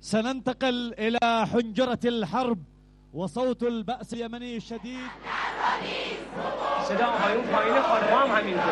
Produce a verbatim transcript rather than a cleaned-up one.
سننتقل إلى حنجرة الحرب وصوت البأس اليمني الشديد. صدا آقایون پایین خانم‌ها هم همینطور.